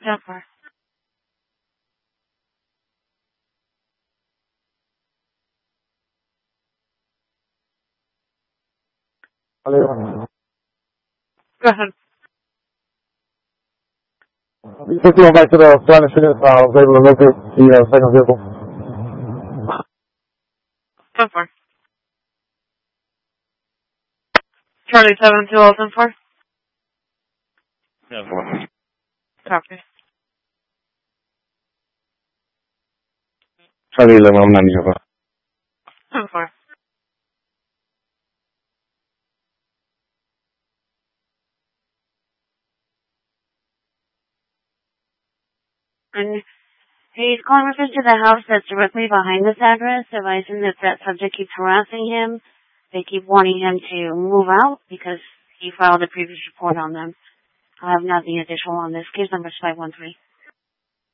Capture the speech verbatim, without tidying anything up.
Jennifer. Hello. Go ahead. Just going back to the Spanish unit, I was able to locate the uh, second vehicle. Jennifer. Charlie seven two oh seven four. Yeah. Copy. Charlie eleven ninety over. Jennifer. And he's calling reference to the house that's directly behind this address, advising that that subject keeps harassing him. They keep wanting him to move out because he filed a previous report on them. I have nothing additional on this. Case number is five one three.